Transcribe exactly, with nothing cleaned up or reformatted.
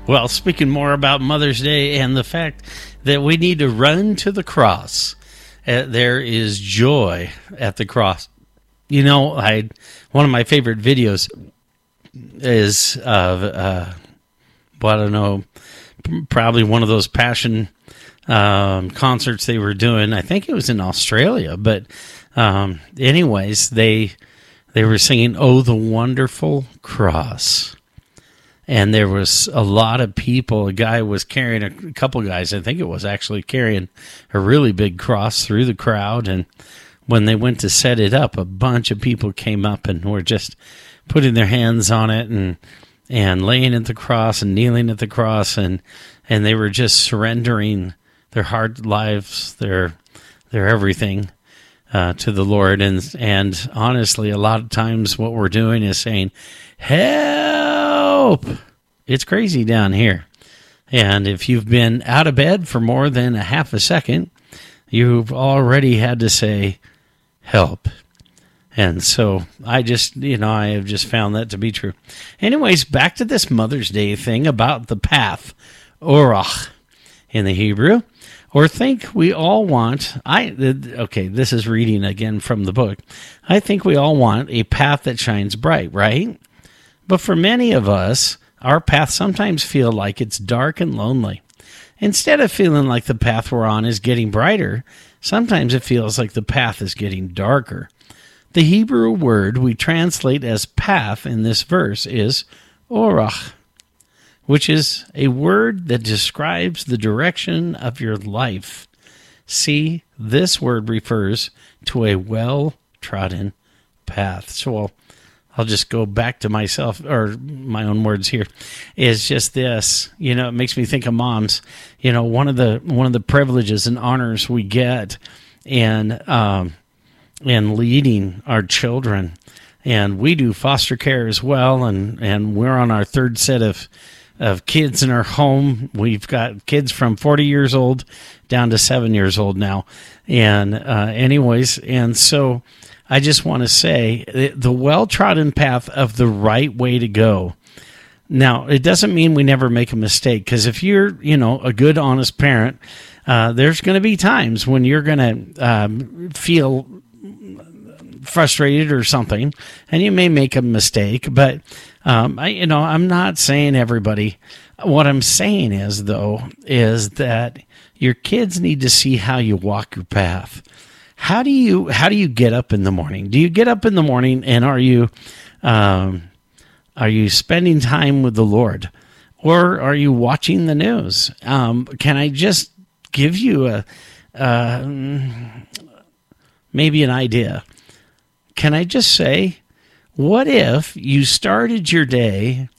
Well, speaking more about Mother's Day and the fact that we need to run to the cross, uh, there is joy at the cross. You know, I one of my favorite videos is of, uh, well, I don't know, probably one of those Passion um, concerts they were doing. I think it was in Australia, but um, anyways, they they were singing "Oh, the Wonderful Cross." And there was a lot of people. A guy was carrying, a couple guys, I think it was actually carrying a really big cross through the crowd. And when they went to set it up, a bunch of people came up and were just putting their hands on it and and laying at the cross and kneeling at the cross. And, and they were just surrendering their hard lives, their their everything uh, to the Lord. And, and honestly, a lot of times what we're doing is saying, help! It's crazy down here. And if you've been out of bed for more than a half a second, you've already had to say, help. And so I just, you know, I have just found that to be true. Anyways, back to this Mother's Day thing about the path, orach in the Hebrew. Or think we all want, I okay, this is reading again from the book. I think we all want a path that shines bright, right? But for many of us, our paths sometimes feel like it's dark and lonely. Instead of feeling like the path we're on is getting brighter, sometimes it feels like the path is getting darker. The Hebrew word we translate as path in this verse is orach, which is a word that describes the direction of your life. See, this word refers to a well-trodden path. So I'll I'll just go back to myself, or my own words here, is just this. You know, it makes me think of moms. You know, one of the one of the privileges and honors we get in um, in leading our children, and we do foster care as well, and, and we're on our third set of of kids in our home. We've got kids from forty years old down to seven years old now, and uh, anyways, and so. I just want to say the well-trodden path of the right way to go. Now, it doesn't mean we never make a mistake, because if you're, you know, a good, honest parent, uh, there's going to be times when you're going to um, feel frustrated or something, and you may make a mistake. But um, I, you know, I'm not saying everybody. What I'm saying is, though, is that your kids need to see how you walk your path. How do you how do you get up in the morning? Do you get up in the morning and are you um, are you spending time with the Lord, or are you watching the news? Um, can I just give you a uh, maybe an idea? Can I just say, what if you started your day